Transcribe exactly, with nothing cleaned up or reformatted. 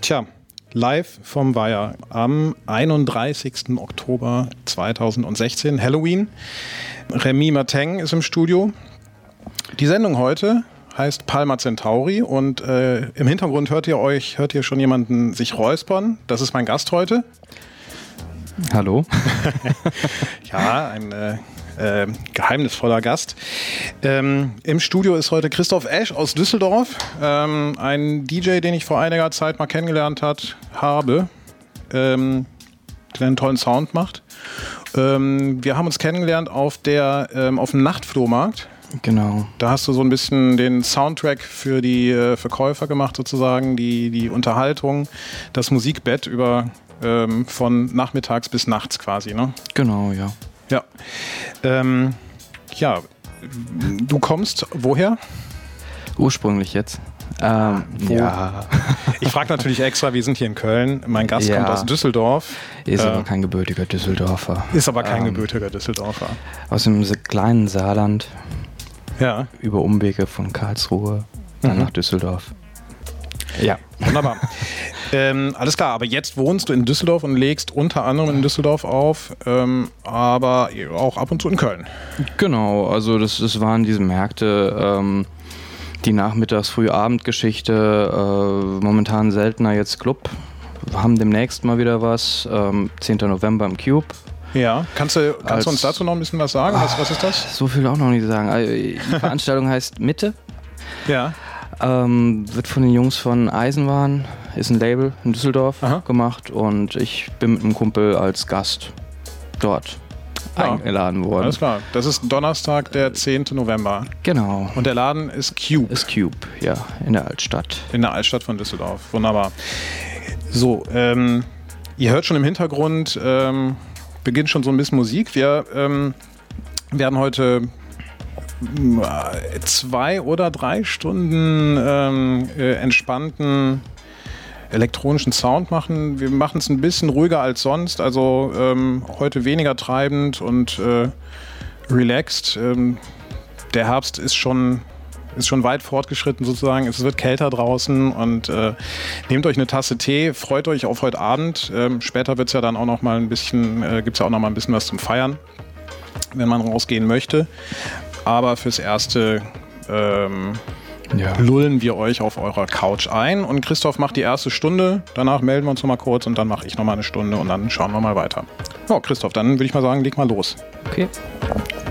Tja, live vom Weiher am einunddreißigsten Oktober zweitausendsechzehn, Halloween. Remy Martin ist im Studio. Die Sendung heute heißt Palma Centauri und äh, im Hintergrund hört ihr euch, hört ihr schon jemanden sich räuspern. Das ist mein Gast heute. Hallo. Ja, ein äh, äh, geheimnisvoller Gast. Ähm, Im Studio ist heute Christoph Esch aus Düsseldorf, ähm, ein D J, den ich vor einiger Zeit mal kennengelernt hat, habe, ähm, der einen tollen Sound macht. Ähm, wir haben uns kennengelernt auf, der, ähm, auf dem Nachtflohmarkt. Genau. Da hast du so ein bisschen den Soundtrack für die äh, Verkäufer gemacht, sozusagen, die, die Unterhaltung, das Musikbett über ähm, von nachmittags bis nachts quasi, ne? Genau, ja. Ja. Ähm, ja, du kommst woher? Ursprünglich jetzt. Ähm, Wo? Ja. Ich frage natürlich extra, wir sind hier in Köln. Mein Gast Ja. kommt aus Düsseldorf. Ist Äh, aber kein gebürtiger Düsseldorfer. Ist aber kein Ähm, gebürtiger Düsseldorfer. Aus dem se- kleinen Saarland, Ja, über Umwege von Karlsruhe, dann Mhm. nach Düsseldorf. Ja. wunderbar. ähm, alles klar, aber jetzt wohnst du in Düsseldorf und legst unter anderem in Düsseldorf auf, ähm, aber auch ab und zu in Köln. Genau, also das, das waren diese Märkte, ähm, die Nachmittags-Früh-Abend-Geschichte, äh, momentan seltener jetzt Club. Wir haben demnächst mal wieder was, ähm, zehnten November im Cube. Ja, kannst du, kannst Als- du uns dazu noch ein bisschen was sagen? Was, was ist das? So viel auch noch nicht sagen. Also, die Veranstaltung heißt Mitte. Ja. Ähm, wird von den Jungs von Eisenwahn, ist ein Label in Düsseldorf, Aha. gemacht und ich bin mit einem Kumpel als Gast dort Ja. eingeladen worden. Alles klar. Das ist Donnerstag, der zehnten November. Genau. Und der Laden ist Cube Ist Cube, ja, in der Altstadt. in der Altstadt von Düsseldorf. Wunderbar. So, ähm, ihr hört schon im Hintergrund, ähm, beginnt schon so ein bisschen Musik. Wir ähm, werden heute äh, zwei oder drei Stunden ähm, äh, entspannten elektronischen Sound machen. Wir machen es ein bisschen ruhiger als sonst, also ähm, heute weniger treibend und äh, relaxed. Ähm, der Herbst ist schon, ist schon weit fortgeschritten sozusagen. Es wird kälter draußen und äh, nehmt euch eine Tasse Tee, freut euch auf heute Abend. Ähm, später wird es ja dann auch noch mal ein bisschen, äh, gibt es ja auch noch mal ein bisschen was zum Feiern, wenn man rausgehen möchte. Aber fürs Erste ähm, Ja. lullen wir euch auf eurer Couch ein und Christoph macht die erste Stunde, danach melden wir uns noch mal kurz und dann mache ich noch mal eine Stunde und dann schauen wir mal weiter. Ja, Christoph, dann würde ich mal sagen, leg mal los. Okay.